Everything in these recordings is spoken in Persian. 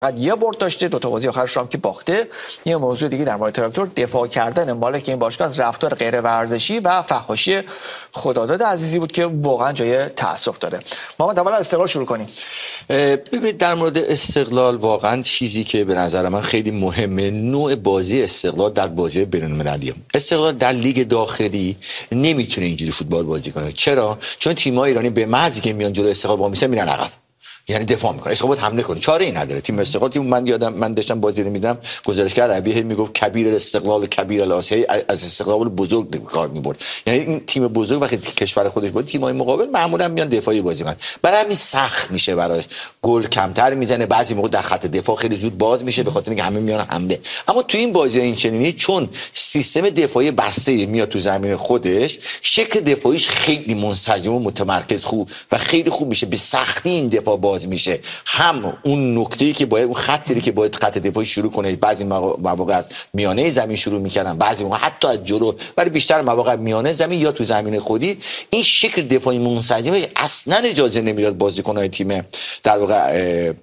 بعد یه برد داشته، دو تا بازی آخرش هم که باخته. یه موضوع دیگه در مورد تراکتور دفاع کردن مالک این باشگاه از رفتار غیر ورزشی و فحاشی خداداد عزیزی بود که واقعا جای تأسف داره. محمد اول از استقلال شروع کنیم. ببینید در مورد استقلال واقعا چیزی که به نظر من خیلی مهمه نوع بازی استقلال در بازی بین‌المللیه. استقلال در لیگ داخلی نمیتونه اینجوری فوتبال بازی کنه. چرا؟ چون تیم‌های ایرانی به محضی که میان جلو استقلال وامیسن میرن عقب، یعنی دفاع میکنه. استقلال حمله کنه، چاره ای نداره. تیم استقلال، تیم من یادم من داشتم بازی رو میدم، گزارشگر عربی میگفت کبیر استقلال کبیر الاسیایی، از استقلال بزرگ کار میبرد. یعنی این تیم بزرگ وقتی کشور خودش بود، تیم‌های مقابل معمولا میان دفاعی بازی میکنن، برای همین سخت میشه براش، گل کمتر میزنه، بعضی موقع در خط دفاع خیلی زود باز میشه به خاطر اینکه همه میان حمله. اما تو این بازی این چنینی چون سیستم دفاعی بسته میاد تو زمین خودش، شکل دفاعیش خیلی منسجم و متمرکز خوب و خیلی خوب میشه، به سختی این دفاع باز میشه. هم اون نقطه‌ای که باید، اون خطی که باید خط دفاعی شروع کنه، بعضی مواقع از میانه زمین شروع میکردن، بعضی موقع حتی از جلو، ولی بیشتر مواقع میانه زمین یا تو زمین خودی. این شکل دفاعی منسجمش اصلا اجازه نمیداد بازیکن‌های تیم در واقع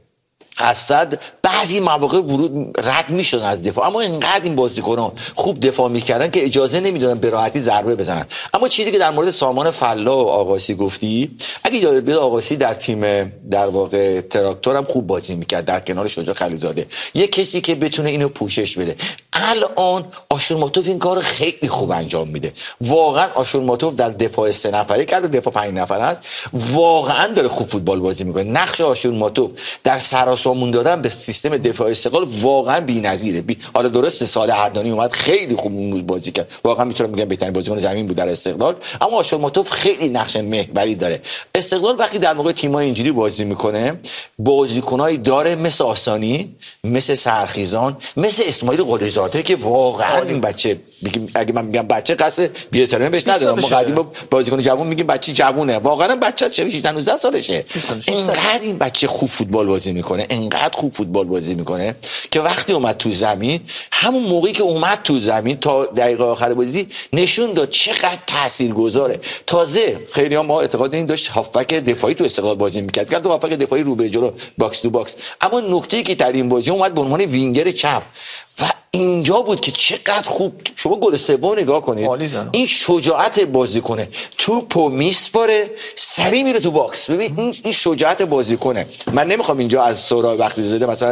اسد بعضی مواقع ورود رد میشدن از دفاع، اما اینقدر این بازیکنان خوب دفاع میکردن که اجازه نمیدادن به راحتی ضربه بزنن. اما چیزی که در مورد سامان فلا و آقاسی گفتی، اگه یاد بیاد آقاسی در تیم در واقع تراکتور هم خوب بازی میکرد در کنار شجاع خلیزاده، یه کسی که بتونه اینو پوشش بده. الان آشورماتوف این کار خیلی خوب انجام میده. واقعا آشورماتوف در دفاع 3 نفره کرد، دفاع 5 نفره است، واقعا داره خوب فوتبال بازی میکنه. نقش آشورماتوف در سامون دادن به سیستم دفاع استقلال واقعا بی‌نظیره. حالا درسته سال اردانی اومد خیلی خوب بازی کرد، واقعا میتونم بگم بهترین بازیکن زمین بود در استقلال، اما آشورماتوف خیلی نقش محوری داره. استقلال وقتی در موقع تیم‌های اینجوری بازی میکنه، بازیکنایی داره مثل آسانی، مثل سرخیزان، مثل اسماعیل قلیزاده که واقعا این بچه، اگه من میگم بچه قصد بی‌احترامی بهش ندارم، ما قدیم بازیکن جوون میگیم بچه جوونه، واقعا بچه 18 سالشه. اینقدر این بچه خوب فوتبال بازی میکنه، انقدر خوب فوتبال بازی میکنه که وقتی اومد تو زمین، همون موقعی که اومد تو زمین تا دقیقه آخر بازی نشون داد چقدر تاثیرگذاره. تازه خیلی ها ما اعتقاد این داشت هافبک دفاعی تو استقلال بازی میکرد، که هافبک دفاعی رو به جلو باکس تو باکس، اما نکته‌ای که در این بازی اومد به عنوان وینگر چپ و اینجا بود که چقدر خوب. شما گل سوم نگاه کنید، این شجاعت بازیکنه، توپو میسپاره سری میره تو باکس. ببین این شجاعت بازیکنه. من نمیخوام اینجا از سهراب بختیزاده مثلا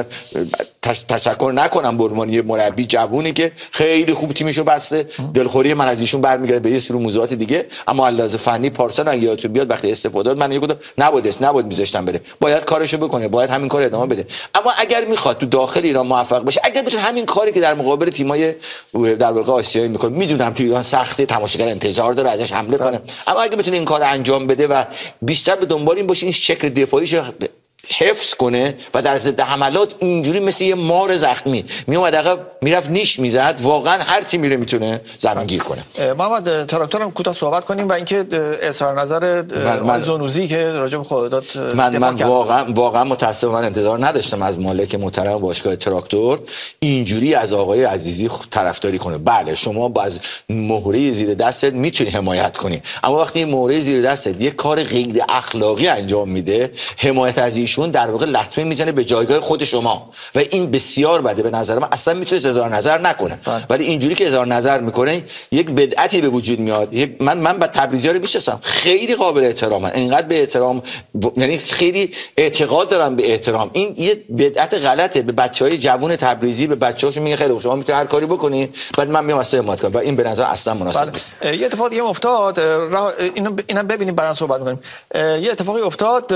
تشکر نکنم به عنوان یه مربی جوونی که خیلی خوب تیمشو بسته، دلخوری من از ایشون برمیگرده به یه سری موضوعات دیگه، اما علاوه فنی پارسال اگه یادتون بیاد وقتی استفاده داد، من گفتم نباید میذاشتم بره، باید کارشو بکنه، باید همین کار ادامه بده. اما اگر میخواد تو داخل ایران موفق بشه، اگر بتونه همین کاری که در مقابل تیمای در واقع آسیایی میکنه، میدونم تو ایران سخته، تماشاگر انتظار داره ازش حمله کنه، اما اگه بتونه این کار انجام بده و بیشتر به دنبال این باشه این شکل دفاعیش حفظ کنه و در ضد حملات اینجوری مثل یه مار زخمی میومد عقب میرفت نیش میزد، واقعا هر تیمی رو میتونه زمینگیر کنه. محمد تراکتورم کوتاه صحبت کنیم و اینکه اظهار نظر زنوزی که راجع به خداداد من واقعا متاسفم، من انتظار نداشتم از مالک محترم باشگاه تراکتور اینجوری از آقای عزیزی طرفداری کنه. بله شما باز مهره زیر دستت میتونی حمایت کنی، اما وقتی این مهره زیر دستت یه کار غیر اخلاقی انجام میده، حمایت از ایشون در واقع لطمه میزنه به جایگاه خود شما و این بسیار بده. به نظر من اصلا میتونه اظهار نظر نکنه، ولی اینجوری که اظهار نظر میکنه یک بدعتی به وجود میاد. من با تبریزی رو میشناسم، خیلی قابل احترامن، اینقدر به احترام، یعنی خیلی اعتقاد دارم به احترام. این یه بدعت غلطه. به بچهای جوان تبریزی، به بچه‌هاشون میگه خیلی شما میتونید هر کاری بکنید، بعد من میام واسه حمایت کنم و این به نظر اصلا مناسب نیست. یه اتفاقی دیگه افتاد، اینا ببینیم بعداً صحبت می‌کنیم. یه اتفاقی افتاد،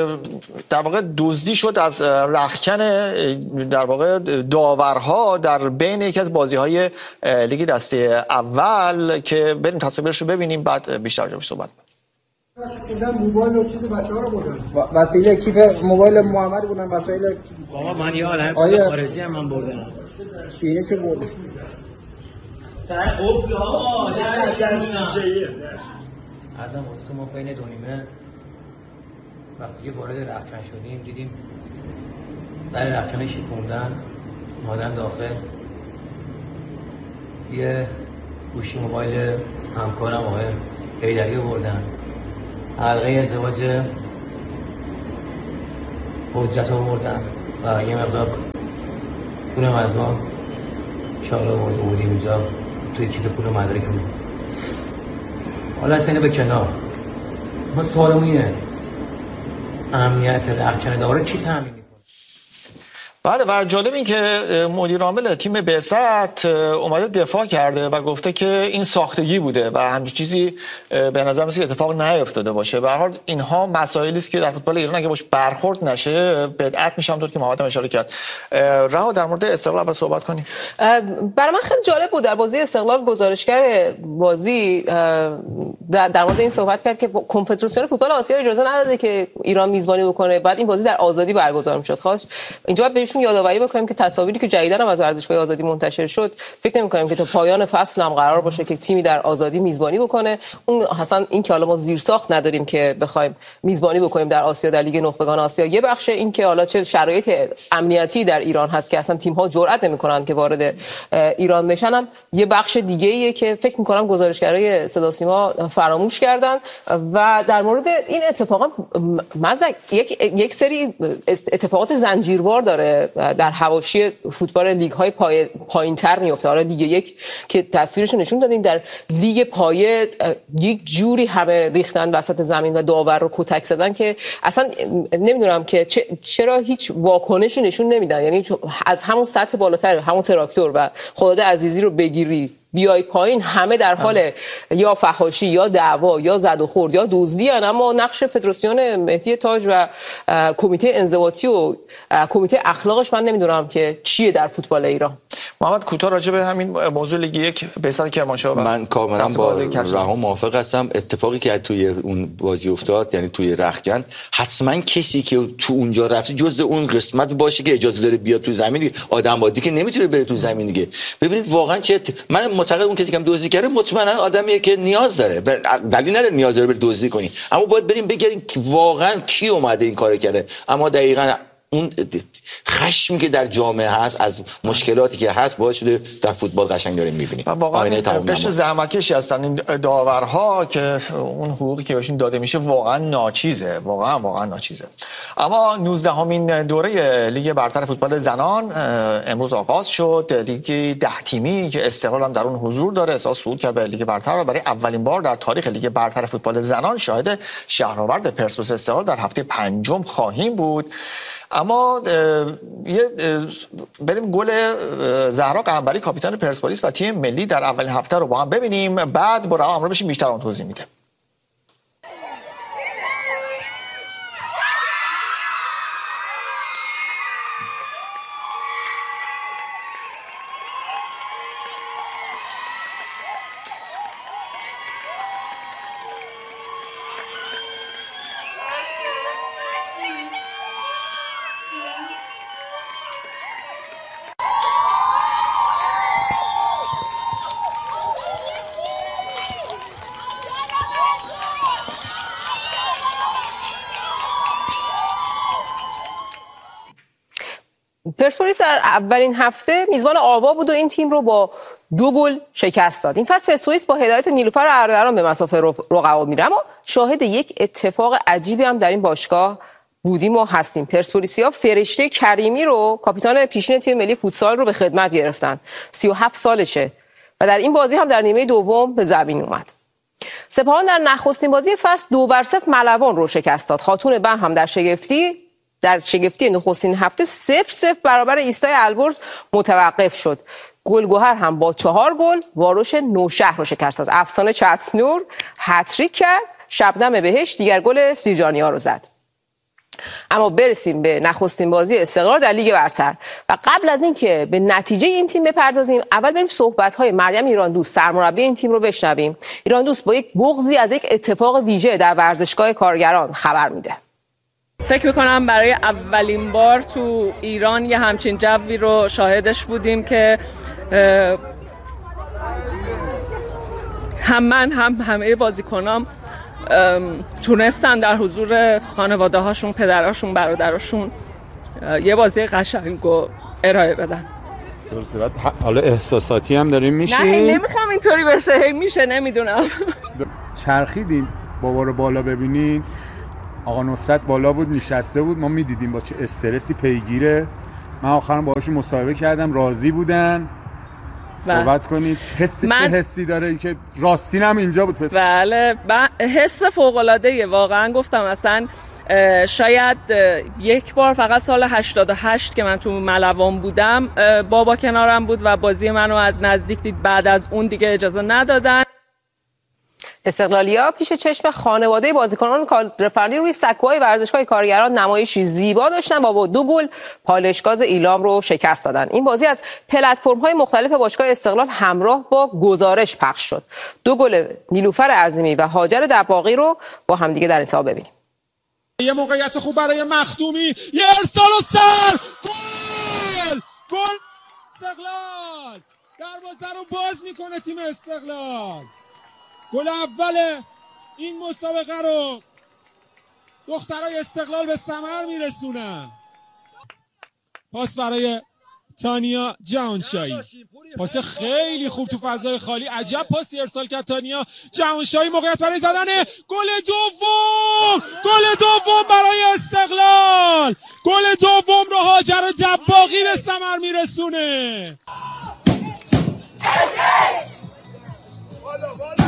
در واقع دزدی شد از رختکن در واقع داورها در بین یکی از بازی‌های لیگ دسته اول که بریم تصاویرش رو ببینیم بعد بیشتر راجعش صحبت کنیم. موبایل و چیز بچه‌ها رو بردن. وسیله کیف موبایل محمد بودن، وسایل بابا من یه عالم خارجی هم من بردم. اینه که برد. ازم خودتون ما بین دو نیمه وقتی وارد رختکن شدیم دیدیم در رختکن شکوندن اومدن داخل، یه گوشی موبایل همکارم آقای حیدری بردن، حلقه ازدواج حجت رو بردن و یه مقدار پولم از ما که حالا برده بودیم اینجا توی کیف پول مدرکمون. حالا از اینه به کنار، ما سوالمون اینه امنیت رختکن داور کی تامین میکنه؟ بله و جالب این که مدیر عامل تیم بعثت اومده دفاع کرده و گفته که این ساختگی بوده و همچین چیزی به نظر میاد اتفاق نیفتاده باشه. به هر حال اینها مسائلی است که در فوتبال ایران اگه باش برخورد نشه بدعت میشه، همونطور که محمد هم اشاره کرد. رها در مورد استقلال اول صحبت کنیم. برای من خیلی جالب بود در بازی استقلال گزارشگر بازی در مورد این صحبت کرد که کنفدراسیون فوتبال آسیا اجازه نداده که ایران میزبانی بکنه، بعد این بازی در آزادی برگزار میشد. خاص اینجا باید بهشون یادآوری بکنیم که تصاویری که جدیداً هم از ورزشگاه آزادی منتشر شد فکر نمی‌کنیم که تا پایان فصل هم قرار باشه که تیمی در آزادی میزبانی بکنه. اون اصلا این که حالا ما زیرساخت نداریم که بخوایم میزبانی بکنیم در آسیا، در لیگ نخبگان آسیا یه بخشه، این که حالا چه شرایط امنیتی در ایران هست که اصلا تیم‌ها جرئت نمی‌کنن که وارد ایران بشن هم یه بخش دیگه‌ایه که فکر می‌کنم گزارشگرای صدا سیما فراموش کردن. و در مورد این اتفاقا مزک یک سری اتفاقات زنجیروار داره در حواشی فوتبال لیگ‌های پایین‌تر میفته. آره لیگ یک که تصویرش نشون دادیم، در لیگ پایه یک جوری همه ریختن وسط زمین و داور رو کتک زدن که اصلا نمیدونم که چرا هیچ واکنشی نشون نمیدن. یعنی از همون سطح بالاتر، همون تراکتور و خداداد عزیزی رو بگیری بیای پایین، همه در حال یا فحاشی یا دعوا یا زد و خورد یا دزدی ان. اما نقش فدراسیون مهدی تاج و کمیته انضباطی و کمیته اخلاقش من نمیدونم که چیه در فوتبال ایران. محمد کوتاه راجع به همین موضوع لیگ یک بعثت کرمانشاه من کاملا با رها موافق هستم. اتفاقی که توی اون بازی افتاد، یعنی توی رختکن، حتما کسی که تو اونجا رفته جزء اون قسمت باشه که اجازه داره بیاد تو زمین. آدم عادی که نمیتونه بره تو زمین دیگه. ببینید واقعا چه من معتقد اون کسی که هم دزدی کرده مطمئنا آدمیه که نیاز داره، دلیل نداره نیاز داره بره دزدی کنی، اما باید بریم بگردیم واقعا کی اومده این کارو کرده. اما دقیقاً اون خشمی که در جامعه هست از مشکلاتی که هست باعث شده در فوتبال قشنگ داریم می‌بینیم. واقعا قشر زحمتکشی هستن این داورها که اون حقوقی که بهشون داده میشه واقعا ناچیزه، واقعا ناچیزه. اما 19مین دوره لیگ برتر فوتبال زنان امروز آغاز شد. لیگ 10 تیمی که استقلال هم در اون حضور داره احساس صعود کرد به لیگ برتر و برای اولین بار در تاریخ لیگ برتر فوتبال زنان شاهد شهرآورد پرسپولیس استقلال در هفته پنجم خواهیم بود. اما بریم گل زهرا قنبری کاپیتان پرسپولیس و تیم ملی در اولین هفته رو با هم ببینیم، بعد با رها همراه بشیم بیشتر اون توضیح میده. پرسپولیس در اولین هفته میزبان آبا بود و این تیم رو با 2 گل شکست داد. این فصل پرسپولیس با هدایت نیلوفر اردلان به مسافه رقبا میره، اما شاهد یک اتفاق عجیبی هم در این باشگاه بودیم و هستیم. پرسپولیسیا فرشته کریمی رو، کاپیتان پیشین تیم ملی فوتسال رو به خدمت گرفتن. 37 سالشه و در این بازی هم در نیمه دوم به زمین اومد. سپاهان در نخستین بازی فصل 2-0 ملوان رو شکست داد. خاتون بم هم در شگفتی نخستین هفته 0-0 برابر ایستای البرز متوقف شد. گلگهر هم با 4 گل واروش نوشهر رو شکست داد. افسانه چتنور هتریک کرد. شبنم بهشت دیگر گل سیرجانیا رو زد. اما برسیم به نخستین بازی استقلال در لیگ برتر و قبل از اینکه به نتیجه این تیم بپردازیم اول بریم صحبت‌های مریم ایراندوست سرمربی این تیم رو بشنویم. ایراندوست با یک بغضی از یک اتفاق ویژه در ورزشگاه کارگران خبر میده. فکر میکنم برای اولین بار تو ایران یه همچین جوی رو شاهدش بودیم که هم من هم همه بازیکنام تونستن در حضور خانواده هاشون، پدراشون، برادراشون یه بازی قشنگ رو ارائه بدن. درسته. بعد حالا احساساتی هم داریم میشین؟ نه نمیخوام اینطوری بشه، میشه نمیدونم. چرخیدین بابا رو بالا ببینین؟ آقا نصرت بالا بود نشسته بود، ما میدیدیم با چه استرسی پیگیره. من آخرام باهاشون مصاحبه کردم، راضی بودن. صحبت کنید چه حسی داره این که راستین هم اینجا بود؟ بله حس فوق‌العاده‌ایه واقعا. گفتم اصلا شاید یک بار فقط سال 88 که من تو ملوان بودم بابا کنارم بود و بازی منو از نزدیک دید، بعد از اون دیگه اجازه ندادن. استقلالیا پیش چشم خانواده بازیکنان کادرفنی روی سکوهای ورزشگاه کارگران نمایشی زیبا داشتن و با 2 گل پالشگاز ایلام رو شکست دادن. این بازی از پلتفرم‌های مختلف باشگاه استقلال همراه با گزارش پخش شد. 2 گل نیلوفر عظیمی و هاجر دباغی رو با همدیگه در انتها ببینیم. یه موقعیت خوب برای مخدومی، یه ارسال و سر، گل استقلال دروازه رو باز میکنه تیم استقلال. گل اول این مسابقه رو دخترای استقلال به ثمر میرسونن. پاس برای تانیا جهانشاهی، پاس خیلی خوب تو فضای خالی، عجب پاسی ارسال کرد تانیا جهانشاهی. موقعیت برای زدن گل دوم برای استقلال. گل دوم رو هاجر دباغی به ثمر میرسونه.